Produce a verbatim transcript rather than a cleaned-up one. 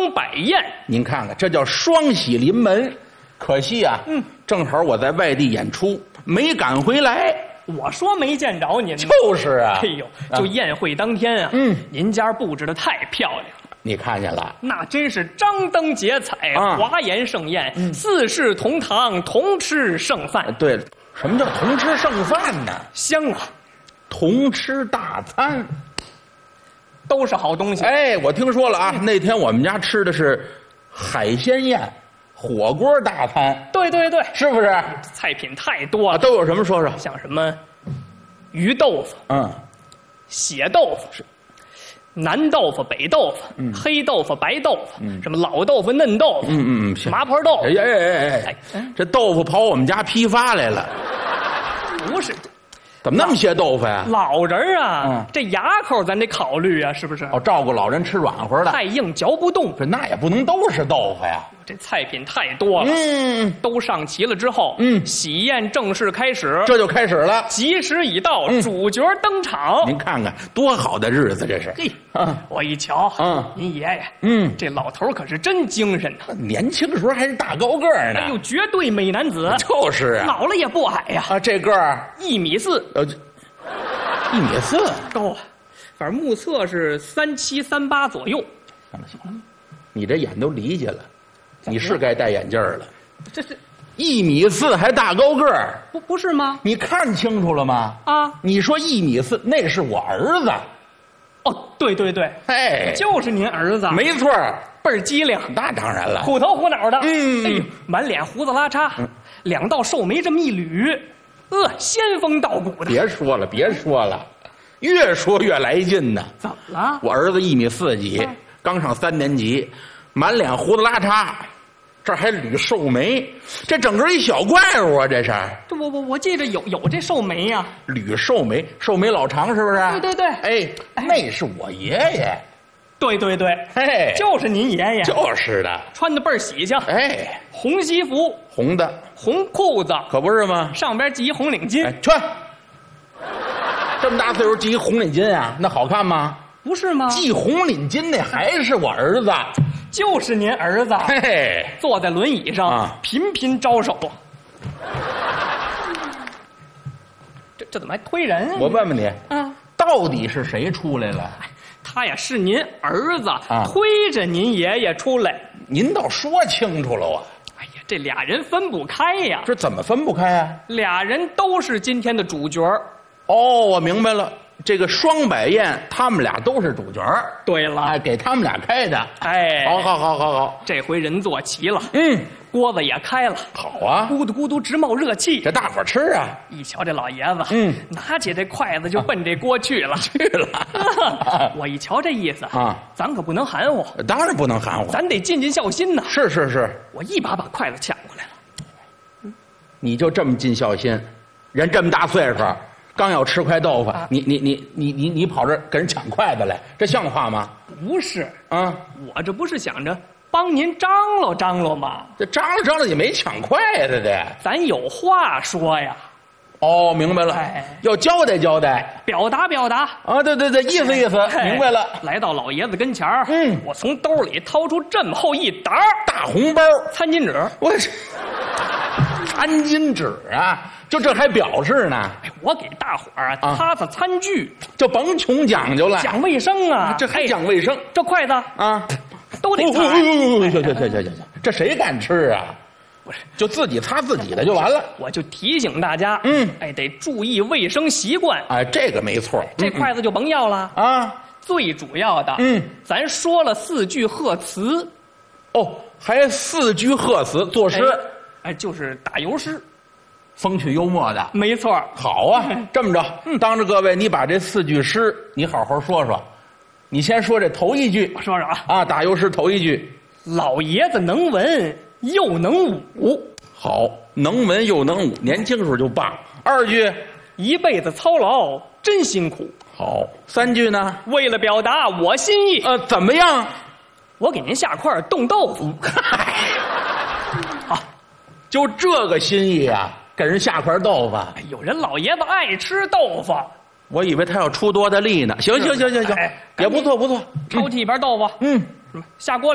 双百宴。 您看看，这叫双喜临门。可惜啊， 嗯， 正好我在外地演出，没赶回来。 我说没见着您， 就是啊。 哎呦，就宴会当天啊， 嗯， 您家布置的太漂亮了。 你看见了， 那真是张灯结彩， 啊、 华筵盛宴，嗯、四世同堂，同吃剩饭。 对了，什么叫同吃剩饭呢？ 香啊！ 同吃大餐， 都是好东西。 哎，我听说了啊，嗯、那天我们家吃的是海鲜宴，火锅大餐。 对对对， 是不是？ 菜品太多了，啊、 都有什么说说？ 像什么鱼豆腐， 嗯， 血豆腐是。南豆腐、北豆腐、嗯、黑豆腐、白豆腐，嗯、什么老豆腐、嫩豆腐， 嗯嗯嗯， 麻婆豆腐。 哎哎哎哎哎，这豆腐跑我们家批发来了。 不是， 怎么那么些豆腐呀？ 老人啊， 嗯、 这牙口咱得考虑啊，是不是？ 哦，照顾老人吃软和的， 太硬嚼不动。 这那也不能都是豆腐呀。 这菜品太多了， 嗯， 都上齐了之后， 嗯， 喜宴正式开始， 这就开始了。 吉时已到，嗯、主角登场。 您看看多好的日子，这是。 嘿，啊、我一瞧， 嗯， 您爷爷， 嗯， 这老头可是真精神呐， 年轻时候还是大高个儿呢。 哎呦，绝对美男子。 就是啊， 老了也不矮呀。 啊，这个儿一米四， 呃，一米四高啊，反正目测是三七三八左右。 行了行了，你这眼都理解了。你是该戴眼镜了， 这是一米四还大高个儿， 不不是吗？ 你看清楚了吗？ 啊， 你说一米四，那是我儿子。 哦，对对对， 哎， 就是您儿子， 没错， 倍儿机灵。 那当然了， 虎头虎脑的， 嗯， 哎呦，满脸胡子拉碴，嗯、两道瘦眉这么一捋，呃，仙风道骨的。 别说了，别说了，越说越来劲呢。 怎么了？ 我儿子一米四几，啊、刚上三年级，满脸胡子拉碴。这还捋瘦眉，这整个一小怪物啊！这是。 这我我我记着有有这瘦眉呀、啊， 捋瘦眉，瘦眉老长是不是？ 对对对。 哎，哎那是我爷爷。 对对对， 嘿， 就是您爷爷。 就是的， 穿的倍儿喜庆。 哎， 红西服， 红的， 红裤子， 可不是吗？ 上边系一红领巾。 哎，穿。这么大岁数系一红领巾啊，那好看吗？ 不是吗？ 系红领巾那还是我儿子。 就是您儿子， 嘿嘿， 坐在轮椅上，啊、频频招手。这这怎么还推人、啊？ 我问问你， 啊， 到底是谁出来了？ 他呀是您儿子， 啊、 推着您爷爷出来。 您倒说清楚了啊！ 哎呀，这俩人分不开呀。 这怎么分不开啊？ 俩人都是今天的主角。 哦，我明白了。这个双百宴，他们俩都是主角。 对了， 哎，给他们俩开的。 哎， 好，好，好，好，好。 这回人坐齐了， 嗯， 锅子也开了， 好啊， 咕嘟咕嘟直冒热气。 这大伙吃啊！ 一瞧这老爷子， 嗯， 拿起这筷子就奔这锅去了， 去了。 我一瞧这意思啊， 咱可不能含糊， 当然不能含糊， 咱得尽尽孝心呐。 是是是， 我一把把筷子抢过来了。 你就这么尽孝心，人这么大岁数。刚要吃块豆腐，啊、你你你你你你跑这给人抢筷子来，这像话吗？ 不是啊， 我这不是想着帮您张罗张罗吗？ 这张罗张罗，你没抢筷子的， 咱有话说呀。 哦，明白了， 哎、 要交代交代， 表达表达啊，对对对，意思意思， 哎、 明白了。 来到老爷子跟前儿， 嗯， 我从兜里掏出这么厚一沓大红包， 餐巾纸， 我餐巾纸啊。就这还表示呢？ 哎，我给大伙儿啊擦擦餐具， 就甭穷讲究了， 讲卫生啊， 这还讲卫生。 哎、这筷子啊， 都得擦。 行行行行行行，这谁敢吃啊？ 不是， 就自己擦自己的就完了。 我就提醒大家， 嗯， 哎，得注意卫生习惯。 哎，这个没错。 这筷子就甭要了啊。 最主要的， 嗯， 咱说了四句贺词。 哦，还四句贺词作诗。 哎，就是打油诗。 风趣幽默的， 没错。 好啊，这么着，嗯，当着各位，你把这四句诗你好好说说。你先说这头一句， 我说说啊， 啊，打油诗头一句， 老爷子能文又能武， 好，能文又能武，年轻时候就棒。二句， 一辈子操劳真辛苦， 好。三句呢， 为了表达我心意， 呃，怎么样？ 我给您下块冻豆腐。 好，就这个心意啊。给人下块豆腐， 哎，有人老爷子爱吃豆腐， 我以为他要出多大力呢。行行行行行， 哎、 也不错不错， 抽屉一边豆腐， 嗯， 下锅。